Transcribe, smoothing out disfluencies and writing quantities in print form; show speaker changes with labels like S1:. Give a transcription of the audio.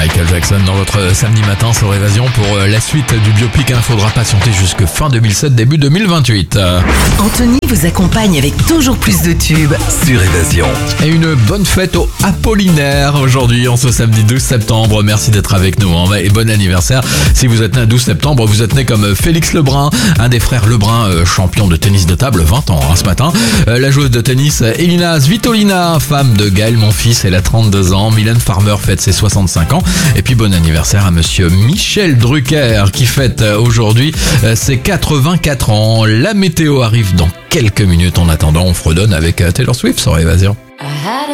S1: Michael Jackson dans votre samedi matin sur Évasion pour la suite du biopic. Il faudra patienter jusque fin 2007, début 2028.
S2: Anthony vous accompagne avec toujours plus de tubes
S3: sur Évasion.
S1: Et une bonne fête au Apollinaire aujourd'hui, en ce samedi 12 septembre. Merci d'être avec nous et bon anniversaire. Si vous êtes né le 12 septembre, vous êtes né comme Félix Lebrun, un des frères Lebrun, champion de tennis de table, 20 ans ce matin. La joueuse de tennis Elina Svitolina, femme de Gaël Monfils, elle a 32 ans. Mylène Farmer fête ses 65 ans. Et puis bon anniversaire à monsieur Michel Drucker qui fête aujourd'hui ses 84 ans. La météo arrive dans quelques minutes. En attendant, on fredonne avec Taylor Swift sur Évasion.